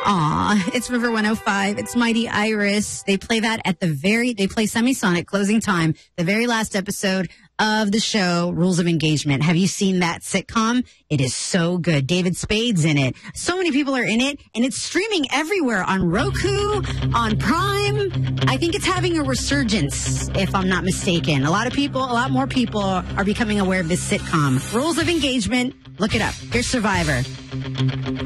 Aw, it's River 105. It's Mighty Iris. They play that they play Semisonic closing time, the very last episode of the show, Rules of Engagement. Have you seen that sitcom? It is so good. David Spade's in it. So many people are in it, and it's streaming everywhere on Roku, on Prime. I think it's having a resurgence, if I'm not mistaken. A lot more people are becoming aware of this sitcom. Rules of Engagement. Look it up. Here's Survivor.